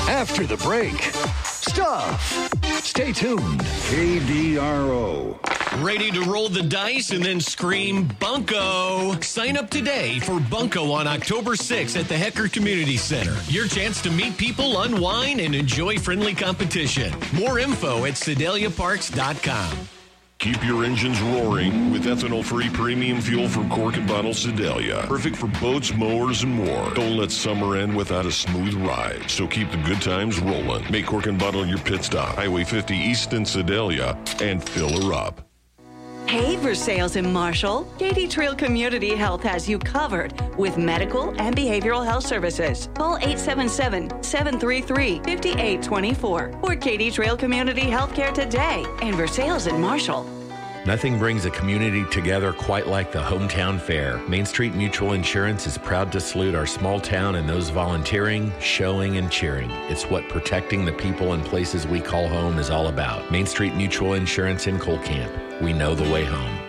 After the break, stuff. Stay tuned. KDRO. Ready to roll the dice and then scream Bunko? Sign up today for Bunko on October 6th at the Hecker Community Center. Your chance to meet people, unwind, and enjoy friendly competition. More info at SedeliaParks.com. Keep your engines roaring with ethanol-free premium fuel from Cork and Bottle Sedalia. Perfect for boats, mowers, and more. Don't let summer end without a smooth ride. So keep the good times rolling. Make Cork and Bottle your pit stop. Highway 50 East in Sedalia, and fill her up. Hey, Versailles in Marshall, Katy Trail Community Health has you covered with medical and behavioral health services. Call 877-733-5824 for Katy Trail Community Healthcare today in Versailles in Marshall. Nothing brings a community together quite like the Hometown Fair. Main Street Mutual Insurance is proud to salute our small town and those volunteering, showing, and cheering. It's what protecting the people and places we call home is all about. Main Street Mutual Insurance in Colcamp. We know the way home.